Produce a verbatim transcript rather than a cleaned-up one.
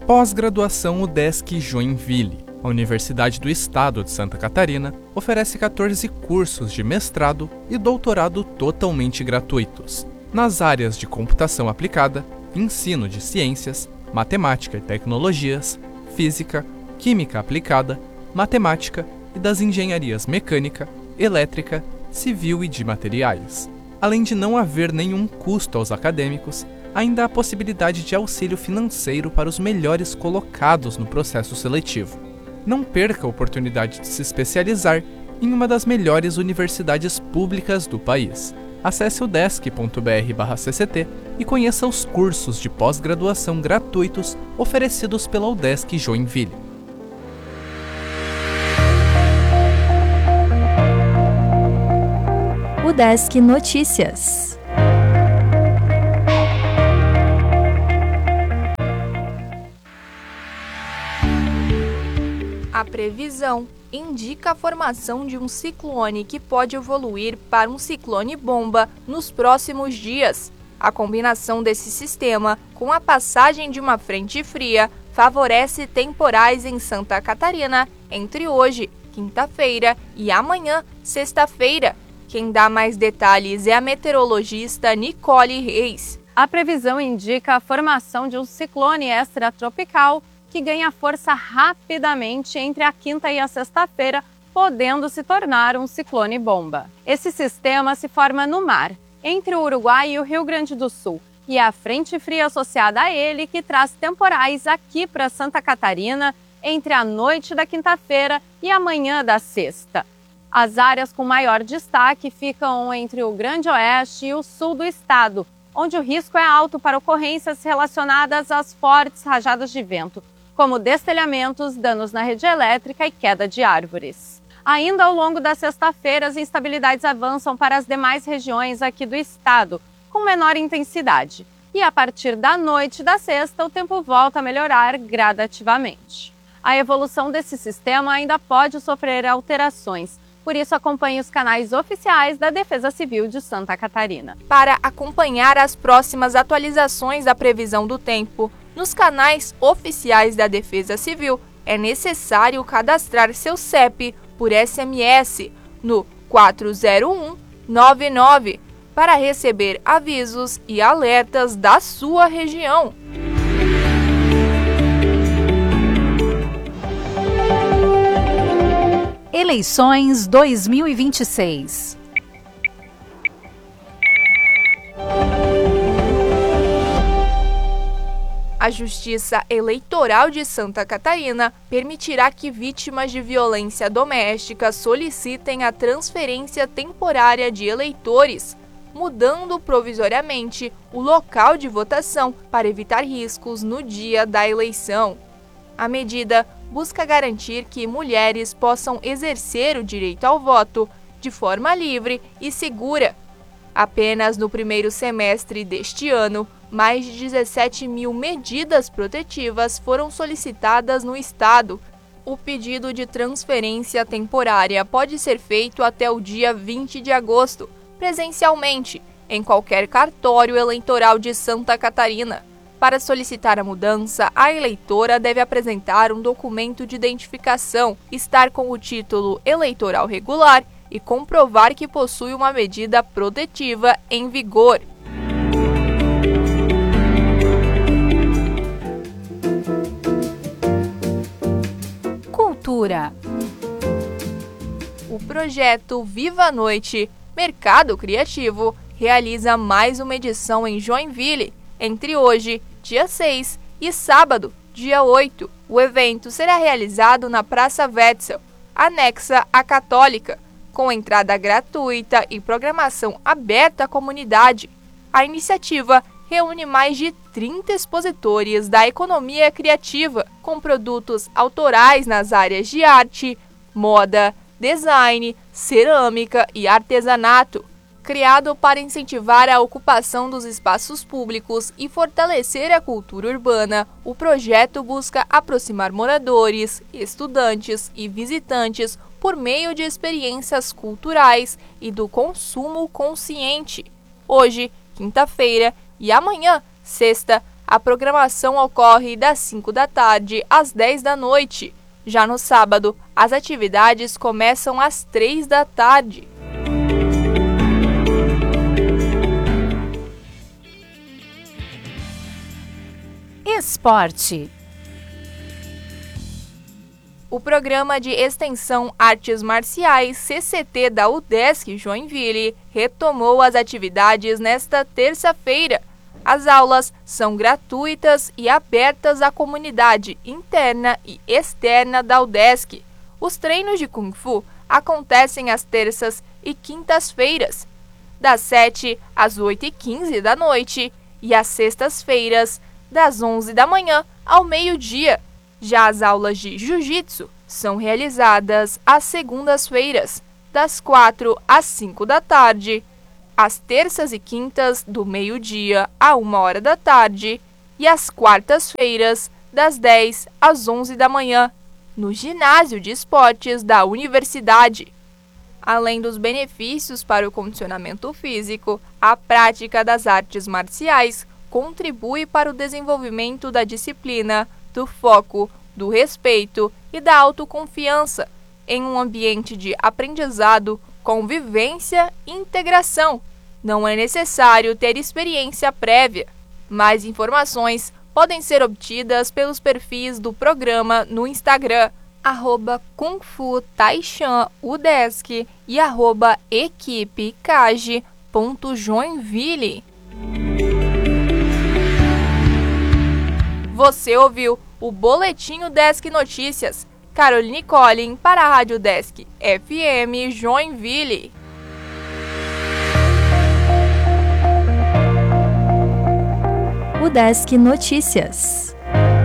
Pós-graduação UDESC Joinville. A Universidade do Estado de Santa Catarina oferece quatorze cursos de mestrado e doutorado totalmente gratuitos, nas áreas de computação aplicada, ensino de ciências, matemática e tecnologias, física, química aplicada, matemática e das engenharias mecânica, elétrica, civil e de materiais. Além de não haver nenhum custo aos acadêmicos, ainda há a possibilidade de auxílio financeiro para os melhores colocados no processo seletivo. Não perca a oportunidade de se especializar em uma das melhores universidades públicas do país. Acesse udesc ponto br barra C C T e conheça os cursos de pós-graduação gratuitos oferecidos pela UDESC Joinville. UDESC Notícias. A previsão indica a formação de um ciclone que pode evoluir para um ciclone bomba nos próximos dias. A combinação desse sistema com a passagem de uma frente fria favorece temporais em Santa Catarina entre hoje, quinta-feira, e amanhã, sexta-feira. Quem dá mais detalhes é a meteorologista Nicole Reis. A previsão indica a formação de um ciclone extratropical que ganha força rapidamente entre a quinta e a sexta-feira, podendo se tornar um ciclone bomba. Esse sistema se forma no mar, entre o Uruguai e o Rio Grande do Sul, e é a frente fria associada a ele que traz temporais aqui para Santa Catarina entre a noite da quinta-feira e a manhã da sexta. As áreas com maior destaque ficam entre o Grande Oeste e o sul do estado, onde o risco é alto para ocorrências relacionadas às fortes rajadas de vento, como destelhamentos, danos na rede elétrica e queda de árvores. Ainda ao longo da sexta-feira, as instabilidades avançam para as demais regiões aqui do estado, com menor intensidade. E a partir da noite da sexta, o tempo volta a melhorar gradativamente. A evolução desse sistema ainda pode sofrer alterações, por isso acompanhe os canais oficiais da Defesa Civil de Santa Catarina. Para acompanhar as próximas atualizações da previsão do tempo, nos canais oficiais da Defesa Civil, é necessário cadastrar seu C E P por S M S no quatro zero um nove nove para receber avisos e alertas da sua região. Eleições dois mil e vinte e seis. A Justiça Eleitoral de Santa Catarina permitirá que vítimas de violência doméstica solicitem a transferência temporária de eleitores, mudando provisoriamente o local de votação para evitar riscos no dia da eleição. A medida busca garantir que mulheres possam exercer o direito ao voto de forma livre e segura. Apenas no primeiro semestre deste ano, mais de dezessete mil medidas protetivas foram solicitadas no estado. O pedido de transferência temporária pode ser feito até o dia vinte de agosto, presencialmente, em qualquer cartório eleitoral de Santa Catarina. Para solicitar a mudança, a eleitora deve apresentar um documento de identificação, estar com o título eleitoral regular e comprovar que possui uma medida protetiva em vigor. Cultura. O projeto Viva a Noite, Mercado Criativo, realiza mais uma edição em Joinville, entre hoje, dia seis, e sábado, dia oito. O evento será realizado na Praça Wetzel, anexa à Católica, com entrada gratuita e programação aberta à comunidade. A iniciativa reúne mais de trinta expositores da economia criativa, com produtos autorais nas áreas de arte, moda, design, cerâmica e artesanato. Criado para incentivar a ocupação dos espaços públicos e fortalecer a cultura urbana, o projeto busca aproximar moradores, estudantes e visitantes por meio de experiências culturais e do consumo consciente. Hoje, quinta-feira, e amanhã, sexta, a programação ocorre das cinco da tarde às dez da noite. Já no sábado, as atividades começam às três da tarde. Esporte. O Programa de Extensão Artes Marciais C C T da UDESC Joinville retomou as atividades nesta terça-feira. As aulas são gratuitas e abertas à comunidade interna e externa da UDESC. Os treinos de Kung Fu acontecem às terças e quintas-feiras, das sete às oito e quinze da noite, e às sextas-feiras, das onze da manhã ao meio-dia. Já as aulas de Jiu-Jitsu são realizadas às segundas-feiras, das quatro às cinco da tarde, às terças e quintas, do meio-dia a uma hora da tarde, e às quartas-feiras, das dez às onze da manhã, no Ginásio de Esportes da Universidade. Além dos benefícios para o condicionamento físico, a prática das artes marciais contribui para o desenvolvimento da disciplina, do foco, do respeito e da autoconfiança em um ambiente de aprendizado, convivência e integração. Não é necessário ter experiência prévia. Mais informações podem ser obtidas pelos perfis do programa no Instagram, arroba Kung Fu Taishan Udesc e arroba equipe cage ponto joinville. Você ouviu o Boletim UDESC Notícias. Caroline Collin para a Rádio UDESC F M Joinville. UDESC Notícias.